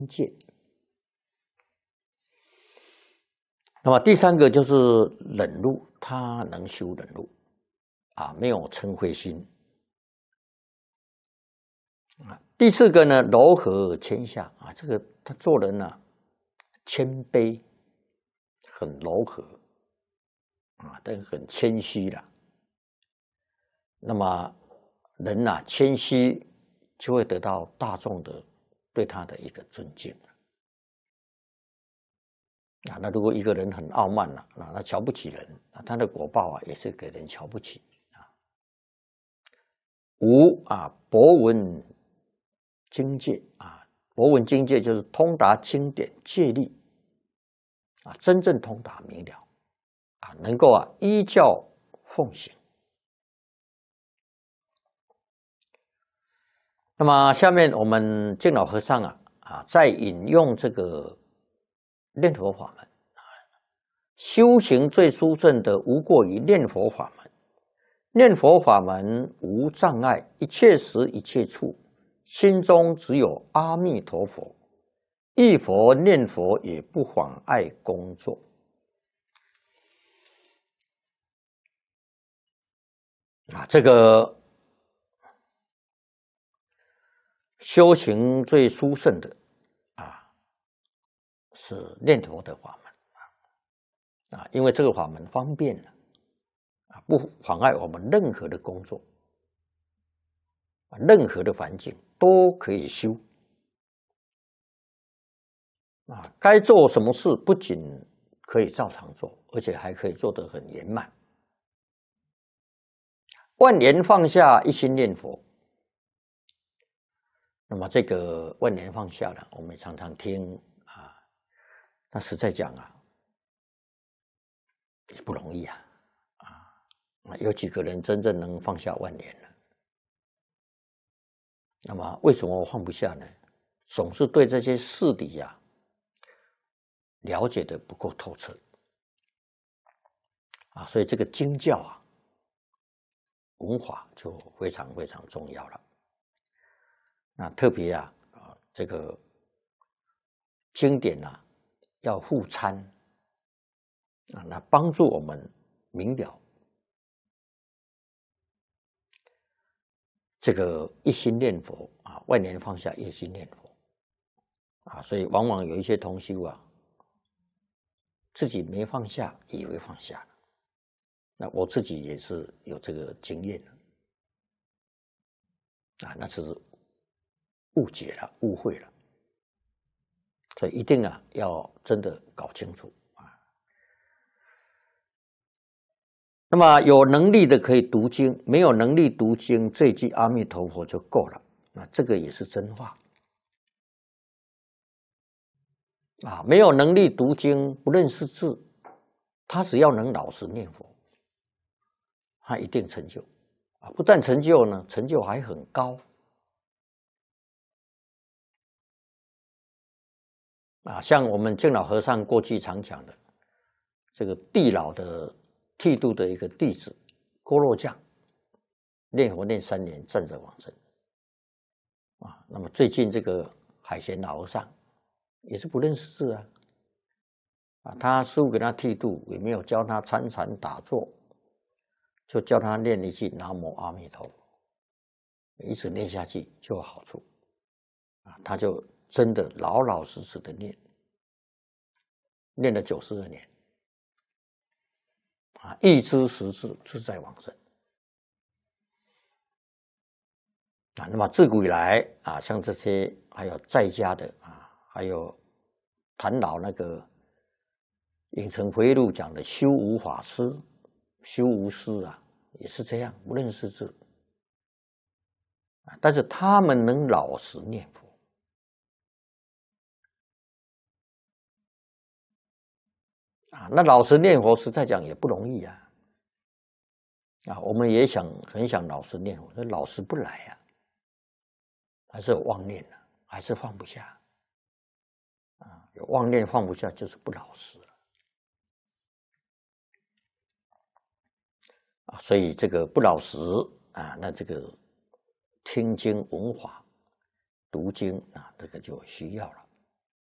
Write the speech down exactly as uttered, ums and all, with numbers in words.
戒。那么第三个就是忍辱，他能修忍辱啊，没有嗔恚心啊。第四个呢，柔和谦下啊，这个他做人呢、啊、谦卑，很柔和啊，但很谦虚了。那么人呐、啊、谦虚，就会得到大众的对他的一个尊敬。啊，那如果一个人很傲慢了，啊，他瞧不起人，啊，他的果报啊也是给人瞧不起啊。五啊，博闻经戒啊，博闻经戒就是通达经典戒律啊，真正通达明了啊，能够啊依教奉行。那么下面我们净老和尚啊啊，再引用这个念佛法门。修行最殊胜的，无过于念佛法门。念佛法门无障碍，一切时一切处，心中只有阿弥陀佛。忆佛念佛也不妨碍工作。啊，这个修行最殊胜的啊，是念佛的法门。啊，因为这个法门方便了，啊，不妨碍我们任何的工作，啊，任何的环境都可以修。啊，该做什么事不仅可以照常做，而且还可以做得很圆满。万年放下，一心念佛。那么这个万年放下呢，我们也常常听啊，那实在讲啊。也不容易啊，啊，有几个人真正能放下万年呢？那么为什么我放不下呢？总是对这些事理呀、啊、了解的不够透彻啊，所以这个经教啊、文法就非常非常重要了。那特别啊啊，这个经典啊要互参。啊，那帮助我们明了这个一心念佛啊，万年放下，一心念佛啊，所以往往有一些同修啊，自己没放下，以为放下了。那我自己也是有这个经验啊，那是误解了，误会了，所以一定啊要真的搞清楚。那么有能力的可以读经，没有能力读经，这句阿弥陀佛就够了。那这个也是真话啊！没有能力读经，不认识字，他只要能老实念佛，他一定成就啊！不但成就呢，成就还很高啊！像我们净老和尚过去常讲的，这个地老的剃度的一个弟子郭若将，念佛念三年，站着往生啊。那么最近这个海贤老和尚也是不认识字啊，啊，他师父给他剃度，也没有教他参禅打坐，就教他念一句南无阿弥陀佛，一直念下去就有好处啊。他就真的老老实实的念，念了九十二年。啊，一知十智，自在往生啊。那么自古以来啊，像这些还有在家的啊，还有谈到那个《影城回忆录》讲的修无法师、修无师啊，也是这样，不认识字啊，但是他们能老实念佛啊。那老实念佛，实在讲也不容易啊。啊，我们也想很想老实念佛，那老实不来呀、啊，还是有妄念的、啊，还是放不下啊。有妄念放不下，就是不老实了啊。所以这个不老实啊，那这个听经闻法、读经啊，这个就需要了。